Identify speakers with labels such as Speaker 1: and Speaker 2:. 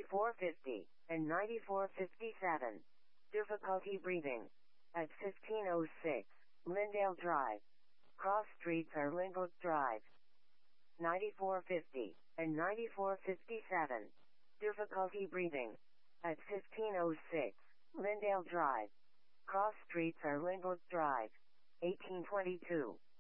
Speaker 1: 9450 and 9457. Difficulty breathing. At 1506, Lindale Drive. Cross streets are Lynbrook Drive. 9450 and 9457. Difficulty breathing. At 1506, Lindale Drive. Cross streets are Lynbrook Drive. 1822.